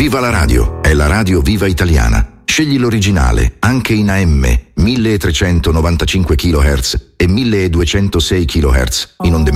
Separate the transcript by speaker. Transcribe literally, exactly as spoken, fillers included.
Speaker 1: Viva la radio, è la radio Viva Italiana. Scegli l'originale, anche in A M, milletrecentonovantacinque chilohertz e milleduecentosei chilohertz, in onde